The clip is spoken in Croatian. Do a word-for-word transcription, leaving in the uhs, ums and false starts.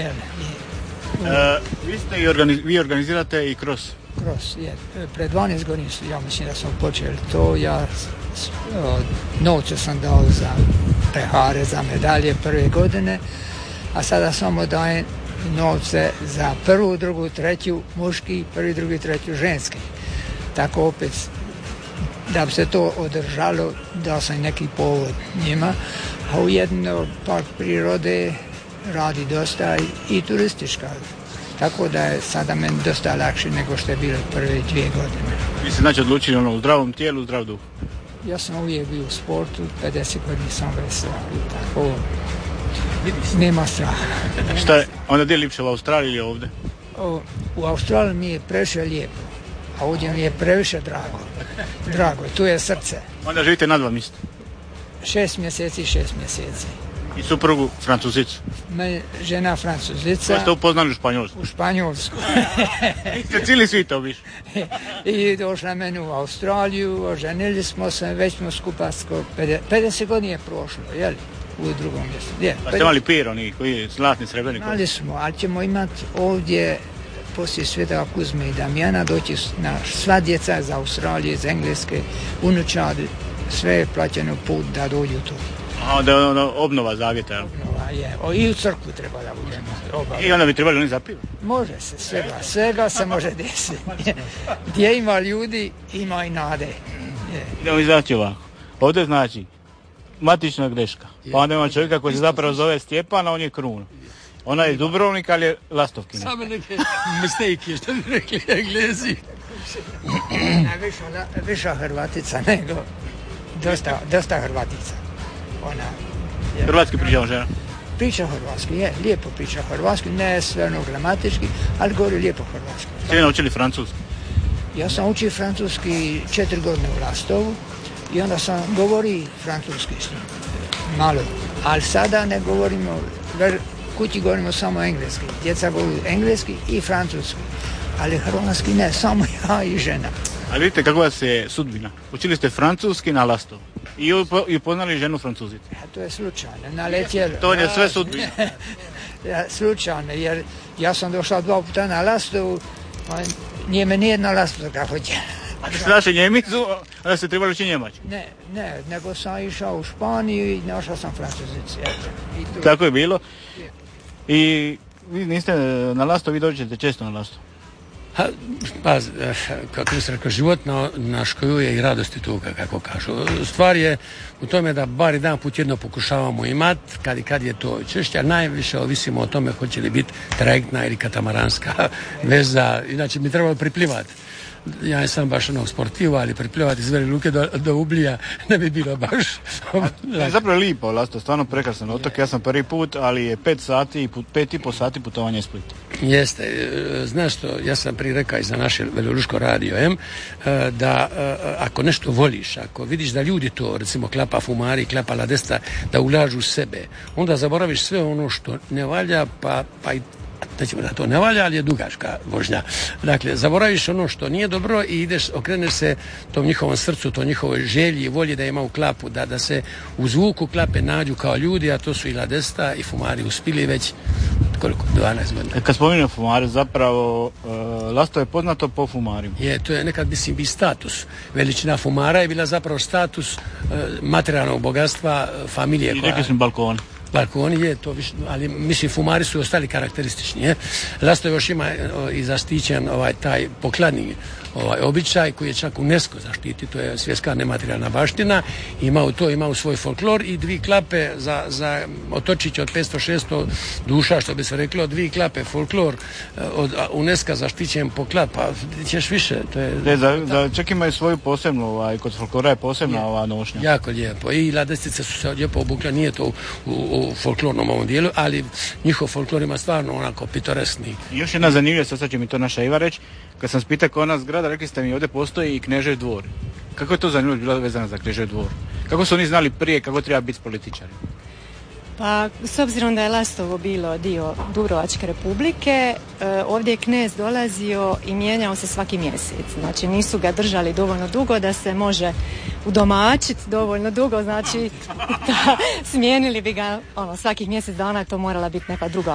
Jel, i, u, e, vi, ste i organiz, vi organizirate i cross? Cross, je. Pred dvanaest godina, ja mislim da smo počeli to. Ja o, novce sam dao za pehare, za medalje prve godine, a sada samo dajem novce za prvu, drugu, treću muški, prvi, drugi, treću ženski. Tako opet, da bi se to održalo, dao sam neki povod njima, a ujedno park prirode radi dosta i, i turistička. Tako da je sada meni dosta lakše nego što je bilo prve dvije godine. Vi ste znači odlučili ono u zdravom tijelu, u zdrav duh? Ja sam uvijek bio u sportu, pedeset godina sam vesel, tako nema straha. Šta je, onda gdje je ljepše, u Australiji ili ovdje? O, u Australiji mi je previše lijepo, a ovdje mi je previše drago. Drago, tu je srce. Onda živite na dva mjesta? Šest mjeseci, šest mjeseci. I suprugu Francuzicu? Me žena Francuzica. Ko ste upoznali u Španjolsku? U Španjolsku. Ste cijeli svijet obišli? I došla meni u Australiju, oženili smo se, već smo skupa skoro pedeset godina je prošlo, jel? U drugom mjestu. Je, a ste imali pir, oni koji je zlatni srebrni? Imali smo, ali ćemo imati ovdje poslije Svetoga Kuzme i Damjana doći na sva djeca iz Australije, iz Engleske, unučadi, sve je plaćeno put da dođu tu. A da je ono obnova zavjeta, jel? Obnova, je. O, i u crkvu treba da budemo obaviti. I onda bi trebali oni zapiju? Može se, svega, svega se može desiti. Gdje ima ljudi, ima i nade. Idemo izaći ovako. Ovdje znači matična greška. Pa onda ima čovjeka koji se zapravo zove Stjepan, a on je Krun. Ona je Dubrovnik, ali je Lastovkina. Samo neke mistake, što bi rekli Englezi. Viša, viša Hrvatica nego dosta, dosta Hrvatica. Ona, je, hrvatski priča žena? Priča hrvatski, je, lijepo priča hrvatski, ne sve ono gramatički, ali govori lijepo hrvatski. Ste vi naučili francuski? Ja sam učio francuski četiri godine u Lastovu i onda sam govori francuski malo, ali sada ne govorimo, kući govorimo samo engleski, djeca govori engleski i francuski, ali hrvatski ne, samo ja i žena. Ali vidite kako vas je sudbina. Učili ste francuski na Lastovu i, upo, i upoznali ženu Francuzicu. Ja, to je slučajno, naletjeli. To je sve sudbina. Ja, slučajno, jer ja sam došao dva puta na Lastovu, nije me nijedna Lastovka hoćela. A ste našli Njemicu, onda ste trebali ući Njemačku? Ne, ne, nego sam išao u Španiju i našao sam Francuzicu. Tako je bilo. I vi niste na Lastovu, vi dođete često na Lastovu? Ha, pa, kako bi se rekao, život na, na škoju je i radosti tuga, kako kažu. Stvar je u tome da bar jedan put jedno pokušavamo imati, kad i kad je to češće, a najviše ovisimo o tome hoće li biti trajektna ili katamaranska veza, inače mi trebalo priplivati. Ja nisam baš onog sportiva, ali priplivati iz Vele Luke do, do Ublija ne bi bilo baš. Je zapravo lijepo, Lasto, stvarno prekrasan otok. Ja sam prvi put, ali je pet sati, pet i po sati putovanja iz Splita. Jeste, znaš što, ja sam prije rekao i za naše Veloluško radio em, da ako nešto voliš, ako vidiš da ljudi to, recimo klapa fumari, klapa ladesta, da ulažu u sebe, onda zaboraviš sve ono što ne valja, pa, pa i nećemo da to ne valja, ali je dugačka vožnja. Dakle, zaboraviš ono što nije dobro i ideš, okreneš se tom njihovom srcu, tom njihovoj želji i volji da ima u klapu, da, da se u zvuku klape nađu kao ljudi, a to su i ladesta i fumari uspili već koliko, dvanaest godina. Kad spominjem fumare, zapravo uh, Lasto je poznato po fumarima. Je, to je nekad, mislim, bi status. Veličina fumara je bila zapravo status uh, materijalnog bogatstva familije. I rekli smo balkon. Balkoni je to više, ali mislim fumari su ostali karakteristični. Je? Lasto još ima o, i zaštićen ovaj taj pokladni ovaj običaj koji je čak UNESCO zaštiti, to je svjetska nematerijalna baština, ima u to, ima u svoj folklor i dvi klape za, za otočić od petsto šesto duša, što bi se reklo, dvi klape folklor od UNESCO zaštićen poklad, pa ćeš više. To je, De, da, da, čak imaju svoju posebnu, ovaj, kod folklora je posebna je, ova nošnja. Jako lijepo. I ladestice su se lijepo obukle, nije to u, u, u folklornom ovom dijelu, ali njihov folklor ima stvarno onako pitoresni. I još jedna zanimljiva, sad će mi to naša Iva reći, kad sam spitao koja ona zgrada, rekli ste mi ovdje postoji i Knežev dvor. Kako je to zanimljivo bilo vezano za Knežev dvor? Kako su oni znali prije kako treba biti s političarima? Pa, s obzirom da je Lastovo bilo dio Dubrovačke republike, ovdje je knez dolazio i mijenjao se svaki mjesec. Znači, nisu ga držali dovoljno dugo da se može udomačiti dovoljno dugo, znači da, smijenili bi ga ono, svakih mjesec dana, to morala biti neka druga